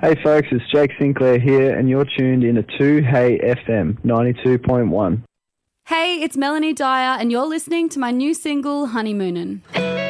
Hey folks, it's Jake Sinclair here, and you're tuned in to 2Hey FM 92.1. Hey, it's Melanie Dyer, and you're listening to my new single, Honeymoonin'.